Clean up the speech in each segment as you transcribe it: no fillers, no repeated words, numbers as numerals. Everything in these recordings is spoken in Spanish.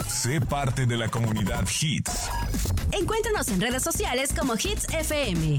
Sé parte de la comunidad Hits. Encuéntranos en redes sociales como Hits FM.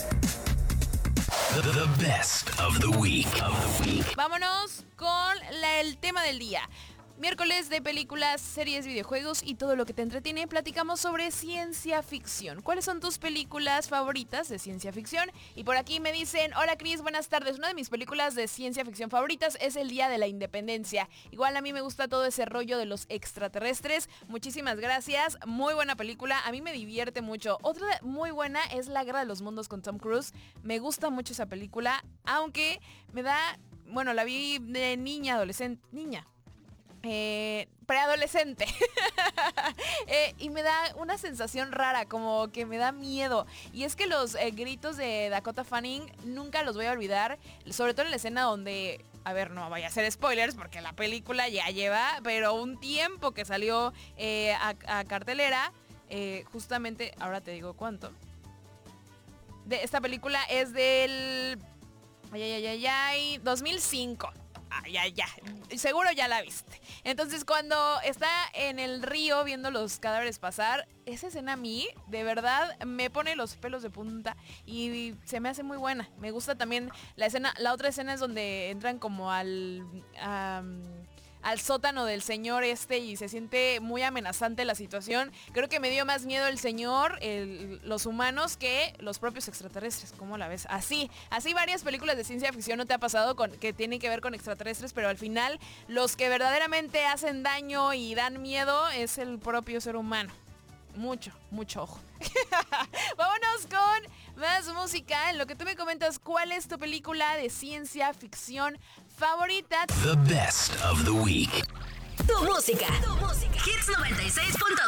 The best of the week. Vámonos con el tema del día. Miércoles de películas, series, videojuegos y todo lo que te entretiene. Platicamos sobre ciencia ficción. ¿Cuáles son tus películas favoritas de ciencia ficción? Y por aquí me dicen, hola Cris, buenas tardes. Una de mis películas de ciencia ficción favoritas es El Día de la Independencia. Igual a mí me gusta todo ese rollo de los extraterrestres. Muchísimas gracias. Muy buena película. A mí me divierte mucho. Otra muy buena es La Guerra de los Mundos con Tom Cruise. Me gusta mucho esa película, aunque me da... Bueno, la vi de niña, adolescente... preadolescente y me da una sensación rara, como que me da miedo, y es que los gritos de Dakota Fanning nunca los voy a olvidar, sobre todo en la escena donde, a ver, no vaya a ser spoilers porque la película ya lleva pero un tiempo que salió a cartelera, justamente, ahora te digo cuánto. Esta película es del 2005. Ya, seguro ya la viste. Entonces cuando está en el río viendo los cadáveres pasar, esa escena a mí de verdad me pone los pelos de punta y se me hace muy buena. Me gusta también la otra escena es donde entran como al sótano del señor y se siente muy amenazante la situación. Creo que me dio más miedo el señor, los humanos, que los propios extraterrestres. ¿Cómo la ves? Así varias películas de ciencia ficción no te ha pasado que tienen que ver con extraterrestres, pero al final los que verdaderamente hacen daño y dan miedo es el propio ser humano. Mucho ojo. Vámonos con más música. En lo que tú me comentas, ¿cuál es tu película de ciencia ficción favorita? The best of the week. Tu música. Hits 96.9.